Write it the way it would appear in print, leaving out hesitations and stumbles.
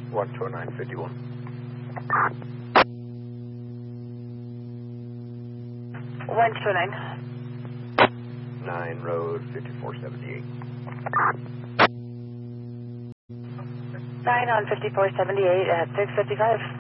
12951. 129. 9 Road 5478. 9 on 5478 at 655.